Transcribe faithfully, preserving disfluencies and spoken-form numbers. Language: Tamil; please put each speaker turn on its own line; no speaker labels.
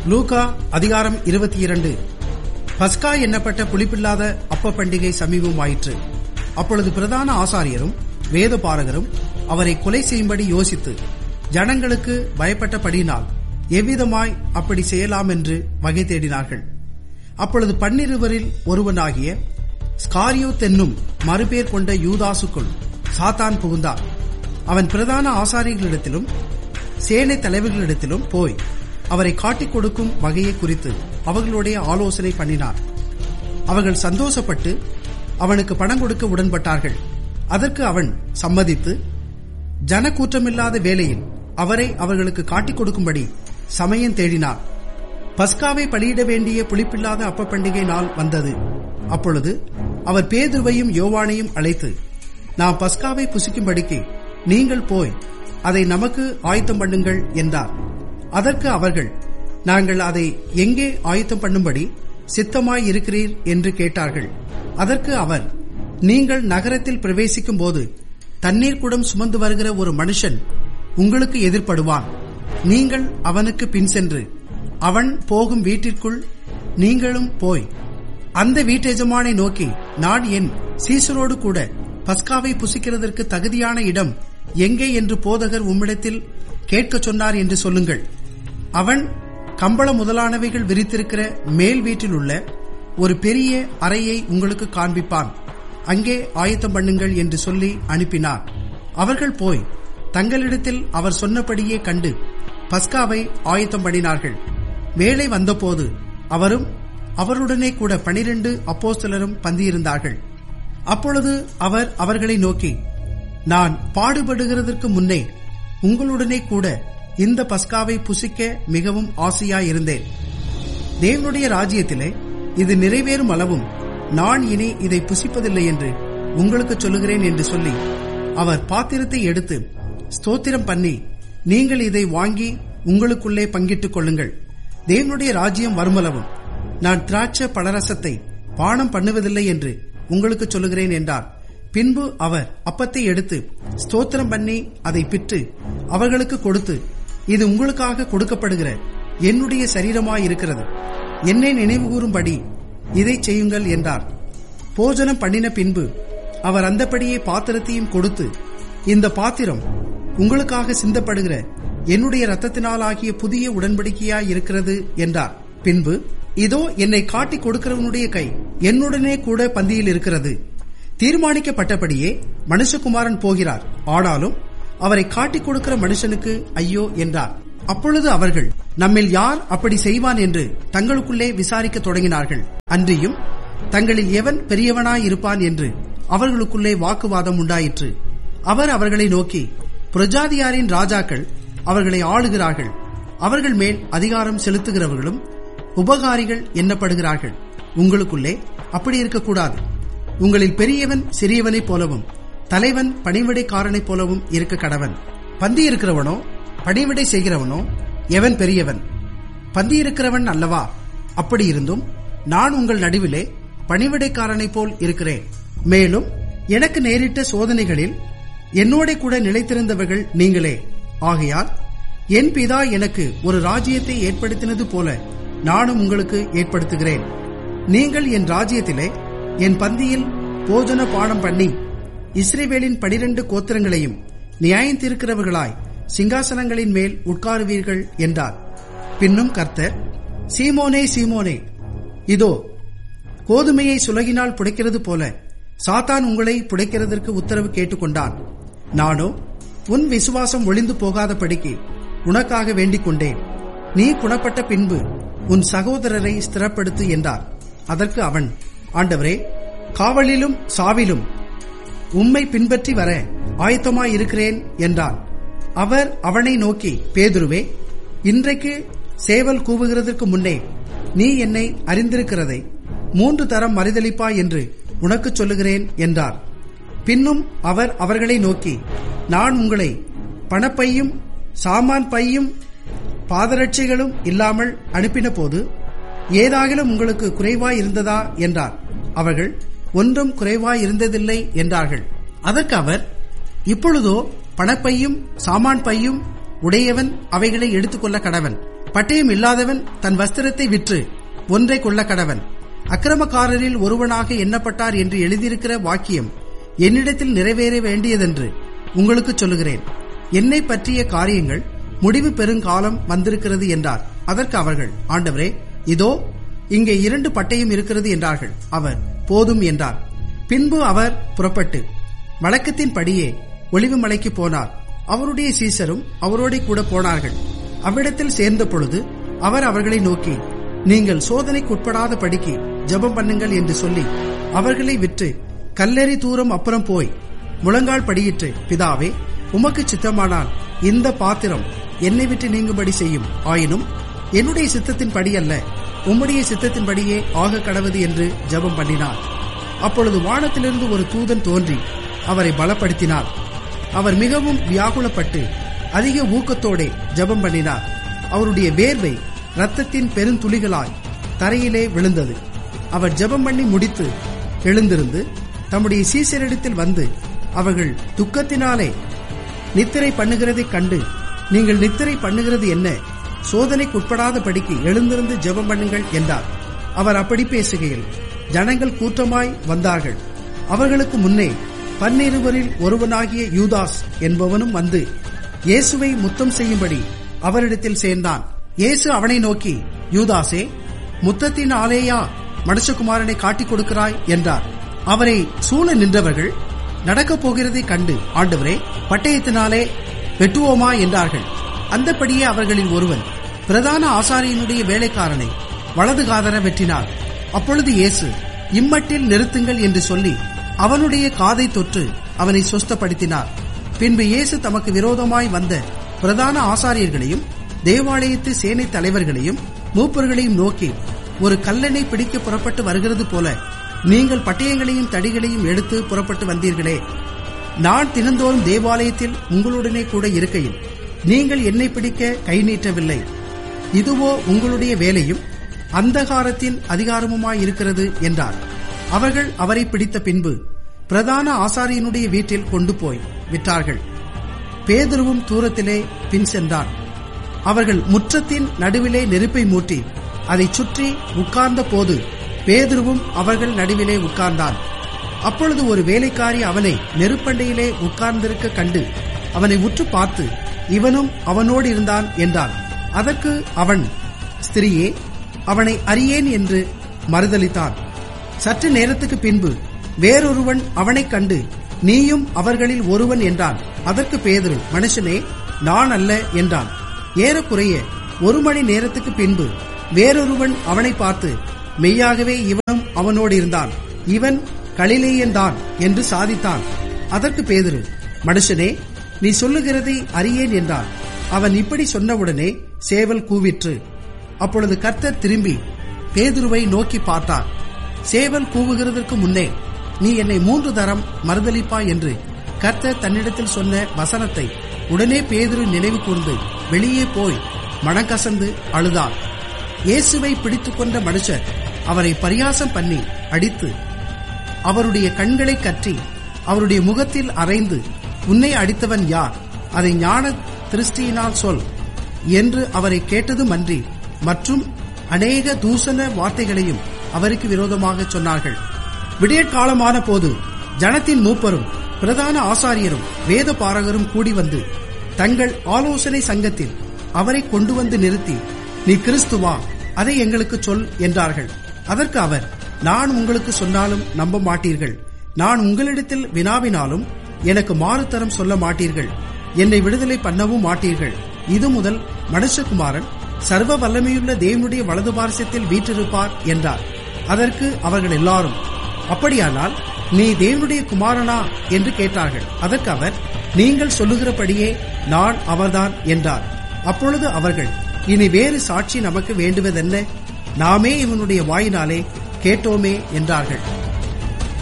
லூக்கா அதிகாரம் இருபத்தி இரண்டு. பஸ்கா எண்ணப்பட்ட புளிப்பில்லாத அப்ப பண்டிகை சமீபமாயிற்று. அப்பொழுது பிரதான ஆசாரியரும் வேத பாரகரும் அவரை கொலை செய்யும்படி யோசித்து ஜனங்களுக்கு பயப்பட்டபடியினால் எவ்விதமாய் அப்படி செய்யலாம் என்று வகை தேடினார்கள். அப்பொழுது பன்னிருவரில் ஒருவனாகிய ஸ்காரியோத் என்னும் மறுபேர் கொண்ட யூதாசுக்குள் சாத்தான் புகுந்தான். அவன் பிரதான ஆசாரியர்களிடத்திலும் சேனை தலைவர்களிடத்திலும் போய் அவரை காட்டிக் கொடுக்கும் வகையை குறித்து அவர்களுடைய ஆலோசனை பண்ணினார். அவர்கள் சந்தோஷப்பட்டு அவனுக்கு பணம் கொடுக்க உடன்பட்டார்கள். அதற்கு அவன் சம்மதித்து ஜனக்கூற்றமில்லாத வேளையில் அவரை அவர்களுக்கு காட்டிக் கொடுக்கும்படி சமயம் தேடினார். பஸ்காவை பலியிட வேண்டிய புளிப்பில்லாத அப்ப பண்டிகை நாள் வந்தது. அப்பொழுது அவர் பேதுருவையும் யோவானையும் அழைத்து, நாம் பஸ்காவை புசிக்கும்படிக்கு நீங்கள் போய் அதை நமக்கு ஆயத்தம் பண்ணுங்கள் என்றார். அதற்கு அவர்கள், நாங்கள் அதை எங்கே ஆயத்தம் பண்ணும்படி சித்தமாய் இருக்கிறீர் என்று கேட்டார்கள். அதற்கு அவர், நீங்கள் நகரத்தில் பிரவேசிக்கும் போது தண்ணீர் குடம் சுமந்து வருகிற ஒரு மனுஷன் உங்களுக்கு எதிர்ப்படுவான். நீங்கள் அவனுக்கு பின் சென்று அவன் போகும் வீட்டிற்குள் நீங்களும் போய் அந்த வீட்டெஜமானை நோக்கி, நான் என் சீசரோடு கூட பஸ்காவை புசிக்கிறதற்கு தகுதியான இடம் எங்கே என்று போதகர் உம்மிடத்தில் கேட்கச் சொன்னார் என்று சொல்லுங்கள். அவன் கம்பள முதலானவைகள் விரித்திருக்கிற மேல் வீட்டில் உள்ள ஒரு பெரிய அறையை உங்களுக்கு காண்பிப்பான். அங்கே ஆயத்தம் பண்ணுங்கள் என்று சொல்லி அனுப்பினார். அவர்கள் போய் தங்களிடத்தில் அவர் சொன்னபடியே கண்டு பஸ்காவை ஆயத்தம் பண்ணினார்கள். வேளை வந்தபோது அவரும் அவருடனே கூட பனிரெண்டு அப்போஸ்தலரும் பந்தியிருந்தார்கள். அப்பொழுது அவர் அவர்களை நோக்கி, நான் பாடுபடுகிறதற்கு முன்னே உங்களுடனே கூட இந்த பஸ்காவை புசிக்க மிகவும் ஆசையாயிருந்தேன். தேவனுடைய ராஜ்யத்திலே இது நிறைவேறும் அளவும் நான் இனி இதை புசிப்பதில்லை என்று உங்களுக்கு சொல்லுகிறேன் என்று சொல்லி அவர் பாத்திரத்தை எடுத்து ஸ்தோத்திரம் பண்ணி, நீங்கள் இதை வாங்கி உங்களுக்குள்ளே பங்கிட்டுக் கொள்ளுங்கள். தேவனுடைய ராஜ்யம் வருமளவும் நான் திராட்சை பழரசத்தை பானம் பண்ணுவதில்லை என்று உங்களுக்கு சொல்லுகிறேன் என்றார். பின்பு அவர் அப்பத்தை எடுத்து ஸ்தோத்திரம் பண்ணி அதை பிற்று அவர்களுக்கு கொடுத்து, இது உங்களுக்காக கொடுக்கப்படுகிற என்னுடைய சரீரமாயிருக்கிறது, என்னை நினைவு கூறும்படி இதை செய்யுங்கள் என்றார். போஜனம் பண்ணின பின்பு அவர் அந்தபடியே பாத்திரத்தையும் கொடுத்து, இந்த பாத்திரம் உங்களுக்காக சிந்தப்படுகிற என்னுடைய இரத்தத்தினாலாகிய புதிய உடன்படிக்கையாய் இருக்கிறது என்றார். பின்பு, இதோ என்னை காட்டிக் கொடுக்கிறவனுடைய கை என்னுடனே கூட பந்தியில் இருக்கிறது. தீர்மானிக்கப்பட்டபடியே மனுஷகுமாரன் போகிறார், ஆனாலும் அவரை காட்டிக் கொடுக்கிற மனுஷனுக்கு ஐயோ என்றார். அப்பொழுது அவர்கள், நம்மில் யார் அப்படி செய்வான் என்று தங்களுக்குள்ளே விசாரிக்க தொடங்கினார்கள். அன்றியும் தங்களில் எவன் பெரியவனாயிருப்பான் என்று அவர்களுக்குள்ளே வாக்குவாதம் உண்டாயிற்று. அவர் அவர்களை நோக்கி, பிரஜாதியாரின் ராஜாக்கள் அவர்களை ஆளுகிறார்கள், அவர்கள் மேல் அதிகாரம் செலுத்துகிறவர்களும் உபகாரிகள் எண்ணப்படுகிறார்கள். உங்களுக்குள்ளே அப்படி இருக்கக்கூடாது. உங்களில் பெரியவன் சிறியவனைப் போலவும் தலைவன் பணிவிடைக்காரனைப் போலவும் இருக்க கடவன். பந்தி இருக்கிறவனோ பணிவிடை செய்கிறவனோ எவன் பெரியவன்? பந்தி இருக்கிறவன் அல்லவா? அப்படி இருந்தும் நான் உங்கள் நடுவிலே பணிவிடைக்காரனைப் போல் இருக்கிறேன். மேலும் எனக்கு நேரிட்ட சோதனைகளில் என்னோட கூட நிலைத்திருந்தவர்கள் நீங்களே. ஆகையால் என் பிதா எனக்கு ஒரு ராஜ்யத்தை ஏற்படுத்தினது போல நானும் உங்களுக்கு ஏற்படுத்துகிறேன். நீங்கள் என் ராஜ்யத்திலே என் பந்தியில் போஜன பானம் பண்ணி இஸ்ரவேலின் பனிரெண்டு கோத்திரங்களையும் நியாயம் தீர்க்கிறவர்களாய் சிங்காசனங்களின் மேல் உட்காருவீர்கள் என்றார். பின்னும் கர்த்தர், சீமோனே சீமோனே, இதோ கோதுமையை சுலகினால் புடைக்கிறது போல சாத்தான் உங்களை புடைக்கிறதற்கு உத்தரவு கேட்டுக்கொண்டான். நானோ உன் விசுவாசம் ஒளிந்து போகாதபடிக்கு உனக்காக வேண்டிக் கொண்டேன். நீ குணப்பட்ட பின்பு உன் சகோதரரை ஸ்திரப்படுத்து என்றார். அதற்கு அவன், ஆண்டவரே, காவலிலும் சாவிலும் உம்மை பின்பற்றி வர ஆயத்தமாயிருக்கிறேன் என்றான். அவர் அவனை நோக்கி, பேதுருவே, இன்றைக்கு சேவல் கூவுகிறதற்கு முன்னே நீ என்னை அறிந்திருக்கிறதை மூன்று தரம் மறுதலிப்பாய் என்று உனக்கு சொல்லுகிறேன் என்றார். பின்னும் அவர் அவர்களை நோக்கி, நான் உங்களை பணப்பையும் சாமான் பையும் பாதரட்சைகளும் இல்லாமல் அனுப்பின போது ஏதாகிலும் உங்களுக்கு குறைவாய் இருந்ததா என்றார். அவர்கள், ஒன்றும் குறைவாய் இருந்ததில்லை என்றார்கள். அதற்கு அவர், இப்பொழுதோ பணப்பையும் சாமான் பையும் உடையவன் அவைகளை எடுத்துக்கொள்ள கடவன். பட்டயம் இல்லாதவன் தன் வஸ்திரத்தை விற்று ஒன்றை கொள்ள கடவன். அக்கிரமக்காரரில் ஒருவனாக எண்ணப்பட்டார் என்று எழுதியிருக்கிற வாக்கியம் என்னிடத்தில் நிறைவேற வேண்டியதென்று உங்களுக்கு சொல்லுகிறேன். என்னை பற்றிய காரியங்கள் முடிவு பெருங்காலம் வந்திருக்கிறது என்றார். அதற்கு அவர்கள், ஆண்டவரே, இதோ இங்கே இரண்டு பட்டயம் இருக்கிறது என்றார்கள். அவர், போதும் என்றார். பின்பு அவர் புறப்பட்டு வழக்கத்தின் படியே ஒலிவு மலைக்கு போனார். அவருடைய சீசரும் அவரோட கூட போனார்கள். அவ்விடத்தில் சேர்ந்த பொழுது அவர் அவர்களை நோக்கி, நீங்கள் சோதனைக்கு உட்படாத படிக்கு ஜெபம் பண்ணுங்கள் என்று சொல்லி அவர்களை விட்டு கல்லெறி தூரம் அப்புறம் போய் முழங்கால் படியிட்டு, பிதாவே, உமக்கு சித்தமானால் இந்த பாத்திரம் என்னை விட்டு நீங்கும்படி செய்யும். ஆயினும் என்னுடைய சித்தத்தின் படி அல்ல, உம்முடைய சித்தத்தின்படியே ஆக கடவது என்று ஜெபம் பண்ணினார். அப்பொழுது வானத்திலிருந்து ஒரு தூதன் தோன்றி அவரை பலப்படுத்தினார். அவர் மிகவும் வியாகுலப்பட்டு அதிக ஊக்கத்தோടെ ஜெபம் பண்ணினார். அவருடைய வேர்வை இரத்தத்தின் பெருந்துளிகளாய் தரையிலே விழுந்தது. அவர் ஜெபம் பண்ணி முடித்து எழுந்திருந்து தம்முடைய சீசரிடத்தில் வந்து, அவர்கள் துக்கத்தினாலே நித்திரை பண்ணுகிறதைக் கண்டு, நீங்கள் நித்திரை பண்ணுகிறது என்ன? சோதனைக்கு உட்படாத படிக்கு எழுந்திருந்து ஜெபம் பண்ணுங்கள் என்றார். அவர் அப்படி பேசுகையில் ஜனங்கள் கூட்டமாய் வந்தார்கள். அவர்களுக்கு முன்னே பன்னிருவரில் ஒருவனாகிய யூதாஸ் என்பவனும் வந்து இயேசுவை முத்தம் செய்யும்படி அவரிடத்தில் சேர்ந்தான். இயேசு அவனை நோக்கி, யூதாசே, முத்தத்தினாலேயா மனுஷகுமாரனை காட்டிக் கொடுக்கிறாய் என்றார். அவரை சூழ நின்றவர்கள் நடக்கப் போகிறதை கண்டு, ஆண்டவரே, பட்டயத்தினாலே வெட்டுவோமா என்றார்கள். அந்தபடியே அவர்களில் ஒருவன் பிரதான ஆசாரியனுடைய வேலைக்காரனை வலது காதர வெட்டினார். அப்பொழுது இயேசு, இம்மட்டில் நிறுத்துங்கள் என்று சொல்லி அவனுடைய காதை தொற்று அவனை சுஸ்தப்படுத்தினார். பின்பு இயேசு தமக்கு விரோதமாய் வந்த பிரதான ஆசாரியர்களையும் தேவாலயத்து சேனை தலைவர்களையும் மூப்பர்களையும் நோக்கி, ஒரு கல்லனை பிடிக்க புறப்பட்டு வருகிறது போல நீங்கள் பட்டயங்களையும் தடிகளையும் எடுத்து புறப்பட்டு வந்தீர்களே. நான் தினந்தோறும் தேவாலயத்தில் உங்களுடனே கூட இருக்கையில் நீங்கள் என்னை பிடிக்க கை நீட்டவில்லை. இதுவோ உங்களுடைய வேலையும் அந்தகாரத்தின் அதிகாரமுமாயிருக்கிறது என்றார். அவர்கள் அவரை பிடித்த பின்பு பிரதான ஆசாரியனுடைய வீட்டில் கொண்டு போய் விட்டார்கள். பேதுருவும் தூரத்திலே பின் சென்றான். அவர்கள் முற்றத்தின் நடுவிலே நெருப்பை மூட்டி அதை சுற்றி உட்கார்ந்த போது பேதுருவும் அவர்கள் நடுவிலே உட்கார்ந்தான். அப்பொழுது ஒரு வேலைக்காரி அவனை நெருப்பண்டையிலே உட்கார்ந்திருக்க கண்டு அவனை உற்று பார்த்து, இவனும் அவனோடு இருந்தான் என்றான். அதற்கு அவன், ஸ்திரியே, அவனை அறியேன் என்று மறுதலித்தான். சற்று நேரத்துக்கு பின்பு வேறொருவன் அவனைக் கண்டு, நீயும் அவர்களில் ஒருவன் என்றான். அதற்கு பேதுரு, மனுஷனே, நான் அல்ல என்றான். ஏறக்குறைய ஒரு மணி நேரத்துக்கு பின்பு வேறொருவன் அவனை பார்த்து, மெய்யாகவே இவனும் அவனோடு இருந்தான், இவன் கலிலேயன்தான் என்று சாதித்தான். அதற்கு பேதுரு, மனுஷனே, நீ சொல்லுகிறதை அறியேன் என்றான். அவன் இப்படி சொன்னவுடனே சேவல் கூவிற்று. அப்பொழுது கர்த்தர் திரும்பி பேதுருவை நோக்கி பார்த்தார். சேவல் கூவுகிறதற்கு முன்னே நீ என்னை மூன்று தரம் மறுதலிப்பாய் என்று கர்த்தர் தன்னிடத்தில் சொன்ன வசனத்தை உடனே பேதுரு நினைவு கூர்ந்து வெளியே போய் மனக்கசந்து அழுதான். இயேசுவை பிடித்துக் கொண்ட மனுஷர் அவரை பரியாசம் பண்ணி அடித்து அவருடைய கண்களை கற்றி அவருடைய முகத்தில் அறைந்து, உன்னை அடித்தவன் யார்? அதை ஞான திருஷ்டியினால் சொல் என்று அவரை கேட்டதுமன்றி மற்றும் அநேக தூசண வார்த்தைகளையும் அவருக்கு விரோதமாக சொன்னார்கள். விடியற்காலமான போது ஜனத்தின் மூப்பரும் பிரதான ஆசாரியரும் வேத பாரகரும் கூடி வந்து தங்கள் ஆலோசனை சங்கத்தில் அவரை கொண்டு வந்து நிறுத்தி, நீ கிறிஸ்துவா? அதை எங்களுக்கு சொல் என்றார்கள். அதற்கு அவர், நான் உங்களுக்கு சொன்னாலும் நம்ப மாட்டீர்கள், நான் உங்களிடத்தில் வினாவினாலும் எனக்கு மாறுதரம் சொல்ல மாட்டீர்கள், என்னை விடுதலை பண்ணவும் மாட்டீர்கள். இது முதல் மனுஷகுமாரன் சர்வ வல்லமையுள்ள தேவனுடைய வலது பார்சத்தில் வீற்றிருப்பார் என்றார். அதற்கு அவர்கள் எல்லாரும், அப்படியானால் நீ தேவனுடைய குமாரனா என்று கேட்டார்கள். அதற்கு அவர், நீங்கள் சொல்லுகிறபடியே நான் அவர்தான் என்றார். அப்பொழுது அவர்கள், இனி வேறு சாட்சி நமக்கு வேண்டுவதென்ன? நாமே இவனுடைய வாயினாலே கேட்டோமே என்றார்கள்.